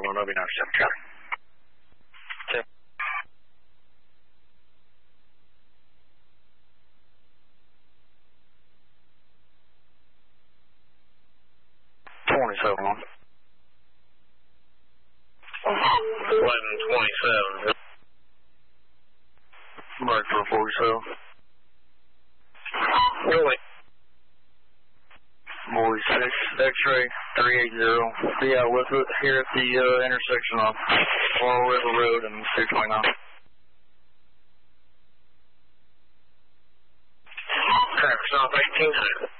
1, I'll be 97, Charlie. Check. 27-1. 11-27. Mark for 47. Really? Boy 6, X-ray 380. Yeah, with it here at the intersection on Laurel River Road and 629. Traffic stop 18.